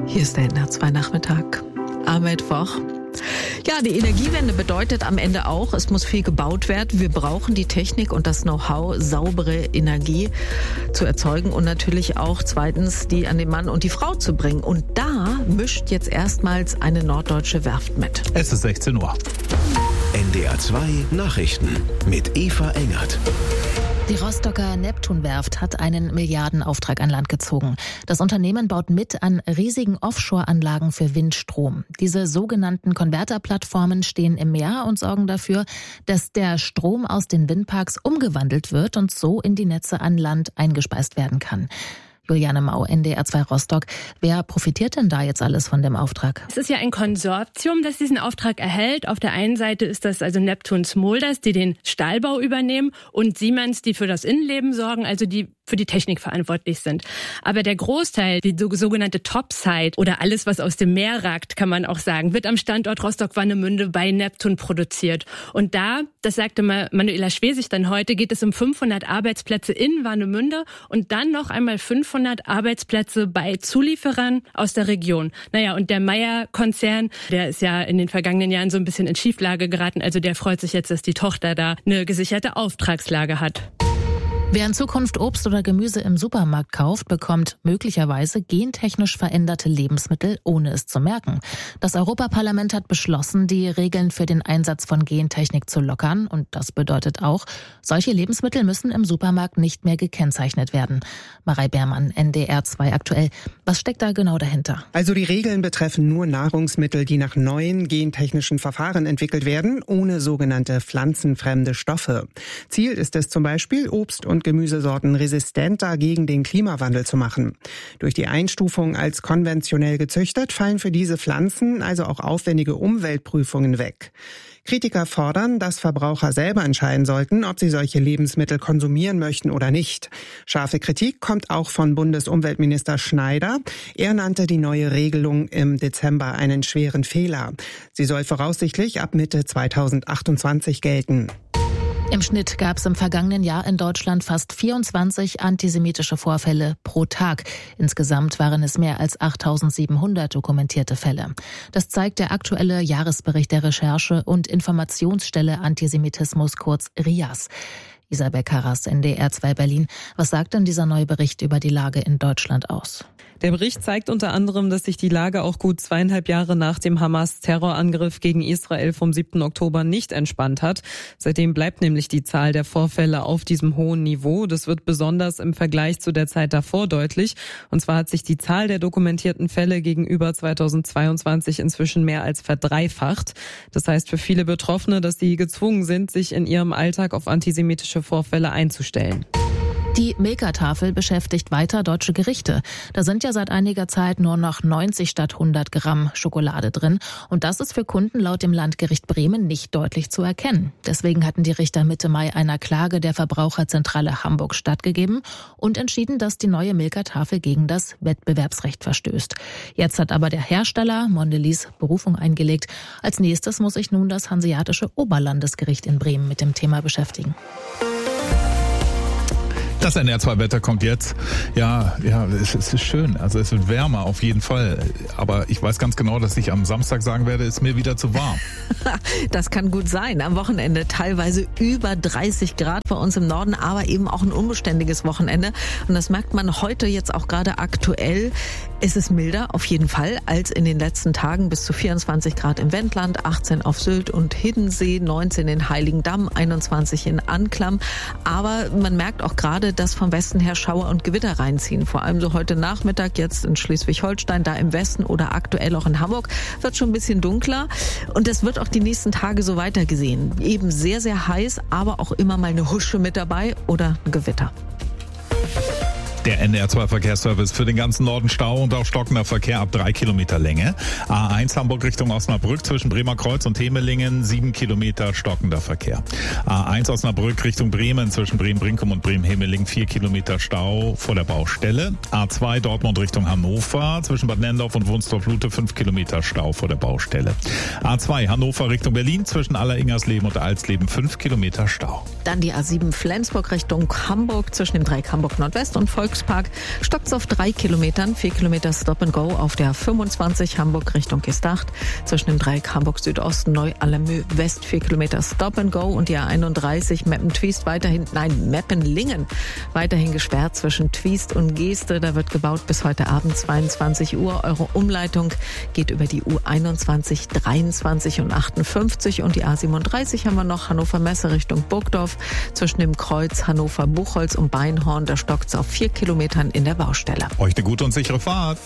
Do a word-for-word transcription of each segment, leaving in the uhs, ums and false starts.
Hier ist der N R zwei Nachmittag am Mittwoch. Ja, die Energiewende bedeutet am Ende auch, es muss viel gebaut werden. Wir brauchen die Technik und das Know-how, saubere Energie zu erzeugen und natürlich auch zweitens die an den Mann und die Frau zu bringen. Und da mischt jetzt erstmals eine norddeutsche Werft mit. Es ist sechzehn Uhr. N D R zwei Nachrichten mit Eva Engert. Die Rostocker Neptunwerft hat einen Milliardenauftrag an Land gezogen. Das Unternehmen baut mit an riesigen Offshore-Anlagen für Windstrom. Diese sogenannten Konverterplattformen stehen im Meer und sorgen dafür, dass der Strom aus den Windparks umgewandelt wird und so in die Netze an Land eingespeist werden kann. Juliane Mau, N D R zwei Rostock. Wer profitiert denn da jetzt alles von dem Auftrag? Es ist ja ein Konsortium, das diesen Auftrag erhält. Auf der einen Seite ist das also Neptun Smulders, die den Stahlbau übernehmen, und Siemens, die für das Innenleben sorgen, also die für die Technik verantwortlich sind. Aber der Großteil, die sogenannte Topside oder alles, was aus dem Meer ragt, kann man auch sagen, wird am Standort Rostock-Warnemünde bei Neptun produziert. Und da, das sagte Manuela Schwesig dann heute, geht es um fünfhundert Arbeitsplätze in Warnemünde und dann noch einmal fünfhundert Arbeitsplätze bei Zulieferern aus der Region. Naja, und der Meyer-Konzern, der ist ja in den vergangenen Jahren so ein bisschen in Schieflage geraten. Also der freut sich jetzt, dass die Tochter da eine gesicherte Auftragslage hat. Wer in Zukunft Obst oder Gemüse im Supermarkt kauft, bekommt möglicherweise gentechnisch veränderte Lebensmittel, ohne es zu merken. Das Europaparlament hat beschlossen, die Regeln für den Einsatz von Gentechnik zu lockern. Und das bedeutet auch, solche Lebensmittel müssen im Supermarkt nicht mehr gekennzeichnet werden. Marei Beermann, N D R zwei aktuell. Was steckt da genau dahinter? Also die Regeln betreffen nur Nahrungsmittel, die nach neuen gentechnischen Verfahren entwickelt werden, ohne sogenannte pflanzenfremde Stoffe. Ziel ist es zum Beispiel, Obst und Gemüsesorten resistenter gegen den Klimawandel zu machen. Durch die Einstufung als konventionell gezüchtet fallen für diese Pflanzen also auch aufwendige Umweltprüfungen weg. Kritiker fordern, dass Verbraucher selber entscheiden sollten, ob sie solche Lebensmittel konsumieren möchten oder nicht. Scharfe Kritik kommt auch von Bundesumweltminister Schneider. Er nannte die neue Regelung im Dezember einen schweren Fehler. Sie soll voraussichtlich ab Mitte zweitausendachtundzwanzig gelten. Im Schnitt gab es im vergangenen Jahr in Deutschland fast vierundzwanzig antisemitische Vorfälle pro Tag. Insgesamt waren es mehr als achttausendsiebenhundert dokumentierte Fälle. Das zeigt der aktuelle Jahresbericht der Recherche- und Informationsstelle Antisemitismus, kurz R I A S. Isabel Karras, N D R zwei Berlin. Was sagt denn dieser neue Bericht über die Lage in Deutschland aus? Der Bericht zeigt unter anderem, dass sich die Lage auch gut zweieinhalb Jahre nach dem Hamas-Terrorangriff gegen Israel vom siebten Oktober nicht entspannt hat. Seitdem bleibt nämlich die Zahl der Vorfälle auf diesem hohen Niveau. Das wird besonders im Vergleich zu der Zeit davor deutlich. Und zwar hat sich die Zahl der dokumentierten Fälle gegenüber zweitausendzweiundzwanzig inzwischen mehr als verdreifacht. Das heißt für viele Betroffene, dass sie gezwungen sind, sich in ihrem Alltag auf antisemitische Vorfälle einzustellen. Die Milka-Tafel beschäftigt weiter deutsche Gerichte. Da sind ja seit einiger Zeit nur noch neunzig statt hundert Gramm Schokolade drin. Und das ist für Kunden laut dem Landgericht Bremen nicht deutlich zu erkennen. Deswegen hatten die Richter Mitte Mai einer Klage der Verbraucherzentrale Hamburg stattgegeben und entschieden, dass die neue Milka-Tafel gegen das Wettbewerbsrecht verstößt. Jetzt hat aber der Hersteller Mondelez Berufung eingelegt. Als nächstes muss sich nun das Hanseatische Oberlandesgericht in Bremen mit dem Thema beschäftigen. Das N R zwei Wetter kommt jetzt. Ja, ja, es, es ist schön. Also es wird wärmer auf jeden Fall. Aber ich weiß ganz genau, dass ich am Samstag sagen werde, es ist mir wieder zu warm. Das kann gut sein. Am Wochenende teilweise über dreißig Grad bei uns im Norden, aber eben auch ein unbeständiges Wochenende. Und das merkt man heute jetzt auch gerade aktuell. Es ist milder auf jeden Fall als in den letzten Tagen, bis zu vierundzwanzig Grad im Wendland, achtzehn auf Sylt und Hiddensee, neunzehn in Heiligendamm, einundzwanzig in Anklam. Aber man merkt auch gerade, dass vom Westen her Schauer und Gewitter reinziehen. Vor allem so heute Nachmittag jetzt in Schleswig-Holstein, da im Westen oder aktuell auch in Hamburg, wird schon ein bisschen dunkler. Und das wird auch die nächsten Tage so weitergesehen. Eben sehr, sehr heiß, aber auch immer mal eine Husche mit dabei oder ein Gewitter. Der N R zwei Verkehrsservice für den ganzen Norden Stau und auch stockender Verkehr ab drei Kilometer Länge. A eins Hamburg Richtung Osnabrück zwischen Bremer Kreuz und Hemelingen, sieben Kilometer stockender Verkehr. A eins Osnabrück Richtung Bremen zwischen Bremen-Brinkum und Bremen-Hemelingen, vier Kilometer Stau vor der Baustelle. A zwei Dortmund Richtung Hannover zwischen Bad Nenndorf und Wunstorf-Lute, fünf Kilometer Stau vor der Baustelle. A zwei Hannover Richtung Berlin zwischen Aller-Ingersleben und Alsleben, fünf Kilometer Stau. Dann die A sieben Flensburg Richtung Hamburg zwischen dem Dreieck Hamburg Nordwest und Volks Volkspark stockt es auf drei Kilometern, vier Kilometer Stop and Go auf der fünfundzwanzig Hamburg Richtung Gestacht. Zwischen dem Dreieck Hamburg Südosten, Neu-Allermö West, vier Kilometer Stop and Go und die A einunddreißig Meppen-Twiest weiterhin, nein, Meppen-Lingen weiterhin gesperrt zwischen Twiest und Geeste. Da wird gebaut bis heute Abend zweiundzwanzig Uhr. Eure Umleitung geht über die U einundzwanzig, dreiundzwanzig und achtundfünfzig und die A siebenunddreißig haben wir noch Hannover Messe Richtung Burgdorf. Zwischen dem Kreuz Hannover-Buchholz und Beinhorn, da stockt es auf vier Kilometern in der Baustelle. Euch eine gute und sichere Fahrt.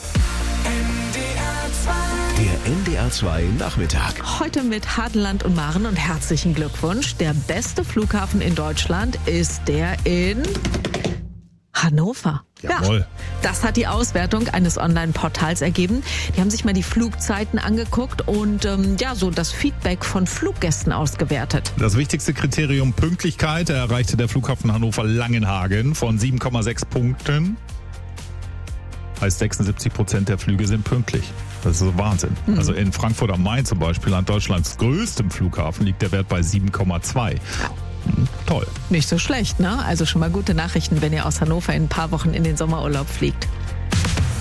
Der N D R zwei Nachmittag. Heute mit Hadeland und Maren und herzlichen Glückwunsch. Der beste Flughafen in Deutschland ist der in Hannover. Jawohl. Ja, das hat die Auswertung eines Online-Portals ergeben. Die haben sich mal die Flugzeiten angeguckt und ähm, ja, so das Feedback von Fluggästen ausgewertet. Das wichtigste Kriterium Pünktlichkeit erreichte der Flughafen Hannover-Langenhagen von sieben Komma sechs Punkten. Heißt sechsundsiebzig Prozent der Flüge sind pünktlich. Das ist so Wahnsinn. Mhm. Also in Frankfurt am Main zum Beispiel, an Deutschlands größtem Flughafen, liegt der Wert bei sieben Komma zwei. Mhm, toll. Nicht so schlecht, ne? Also schon mal gute Nachrichten, wenn ihr aus Hannover in ein paar Wochen in den Sommerurlaub fliegt.